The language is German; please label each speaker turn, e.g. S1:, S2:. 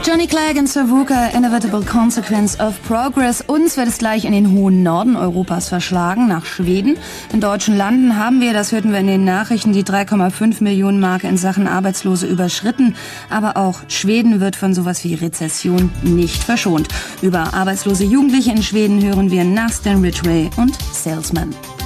S1: Johnny Clegg und Savuka, Inevitable Consequence of Progress. Uns wird es gleich in den hohen Norden Europas verschlagen, nach Schweden. In deutschen Landen haben wir, das hörten wir in den Nachrichten, die 3,5 Millionen Marke in Sachen Arbeitslose überschritten. Aber auch Schweden wird von sowas wie Rezession nicht verschont. Über arbeitslose Jugendliche in Schweden hören wir nach Stan Ridgway und Salesman.